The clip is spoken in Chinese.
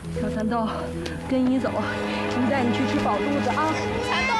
小蚕豆，跟你走，你带你去吃饱肚子啊！ 蚕豆。